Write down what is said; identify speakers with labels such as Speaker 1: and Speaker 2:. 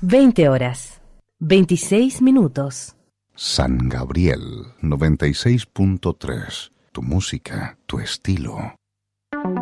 Speaker 1: 20 horas, 26 minutos.
Speaker 2: San Gabriel 96.3. Tu música, tu estilo.